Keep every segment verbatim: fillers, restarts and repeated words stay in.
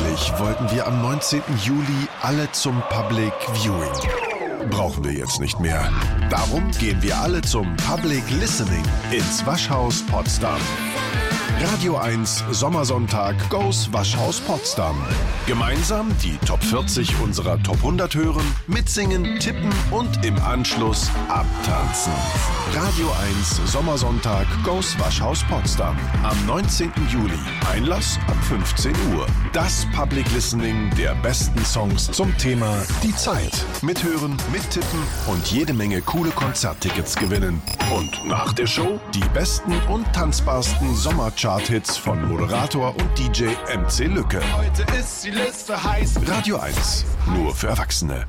Eigentlich wollten wir am neunzehnten Juli alle zum Public Viewing. Brauchen wir jetzt nicht mehr. Darum gehen wir alle zum Public Listening ins Waschhaus Potsdam. Radio eins Sommersonntag goes Waschhaus Potsdam. Gemeinsam die Top vierzig unserer Top hundert hören, mitsingen, tippen und im Anschluss abtanzen. Radio eins Sommersonntag goes Waschhaus Potsdam. Am neunzehnten Juli. Einlass ab fünfzehn Uhr. Das Public Listening der besten Songs zum Thema Die Zeit. Mithören, mittippen und jede Menge coole Konzerttickets gewinnen. Und nach der Show die besten und tanzbarsten Sommerchart-Hits von Moderator und D J M C Lücke. Heute ist die Liste heiß. Radio eins, nur für Erwachsene.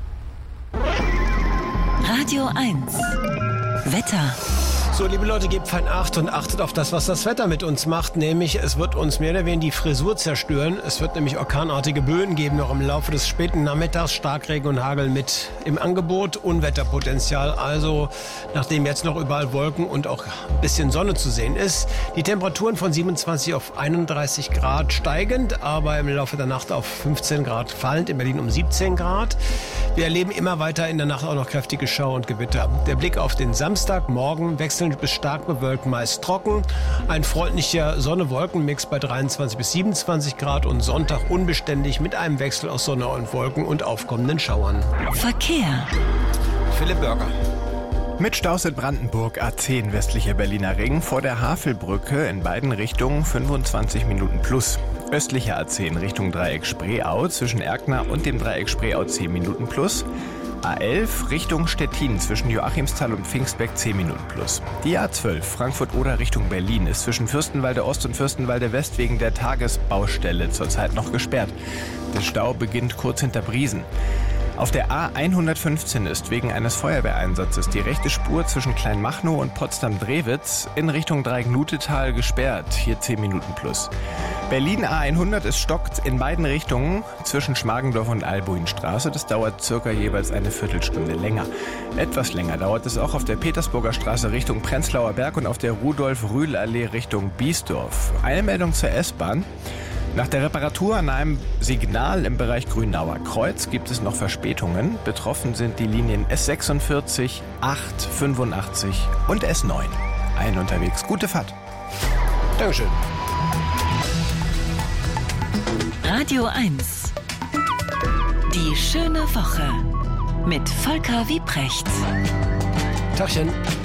Radio eins. Wetter. So, liebe Leute, gebt fein Acht und achtet auf das, was das Wetter mit uns macht. Nämlich, es wird uns mehr oder weniger die Frisur zerstören. Es wird nämlich orkanartige Böen geben, noch im Laufe des späten Nachmittags. Starkregen und Hagel mit im Angebot. Unwetterpotenzial. Also, nachdem jetzt noch überall Wolken und auch ein bisschen Sonne zu sehen ist. Die Temperaturen von siebenundzwanzig auf einunddreißig Grad steigend, aber im Laufe der Nacht auf fünfzehn Grad fallend. In Berlin um siebzehn Grad. Wir erleben immer weiter in der Nacht auch noch kräftige Schauer und Gewitter. Der Blick auf den Samstag, morgen wechselnd bis stark bewölkt, meist trocken. Ein freundlicher Sonne-Wolken-Mix bei dreiundzwanzig bis siebenundzwanzig Grad und Sonntag unbeständig mit einem Wechsel aus Sonne und Wolken und aufkommenden Schauern. Verkehr. Philipp Börger. Mit Staus in Brandenburg, A zehn westlicher Berliner Ring, vor der Havelbrücke in beiden Richtungen fünfundzwanzig Minuten plus. Östlicher A zehn Richtung Dreieck Spreeau zwischen Erkner und dem Dreieck Spreeau zehn Minuten plus. A elf Richtung Stettin zwischen Joachimsthal und Pfingstbeck zehn Minuten plus. Die A zwölf Frankfurt-Oder Richtung Berlin ist zwischen Fürstenwalde Ost und Fürstenwalde West wegen der Tagesbaustelle zurzeit noch gesperrt. Der Stau beginnt kurz hinter Briesen. Auf der A hundertfünfzehn ist wegen eines Feuerwehreinsatzes die rechte Spur zwischen Kleinmachnow und Potsdam-Drewitz in Richtung Dreieck-Nutetal gesperrt, hier zehn Minuten plus. Berlin A hundert ist stockt in beiden Richtungen zwischen Schmargendorf und Albuinstraße. Das dauert circa jeweils eine Viertelstunde länger. Etwas länger dauert es auch auf der Petersburger Straße Richtung Prenzlauer Berg und auf der Rudolf-Rühl-Allee Richtung Biesdorf. Eine Meldung zur S-Bahn. Nach der Reparatur an einem Signal im Bereich Grünauer Kreuz gibt es noch Verspätungen. Betroffen sind die Linien S sechsundvierzig, acht, fünfundachtzig und S neun. Allen unterwegs gute Fahrt. Dankeschön. Radio eins. Die schöne Woche mit Volker Wiebrecht. Tagchen.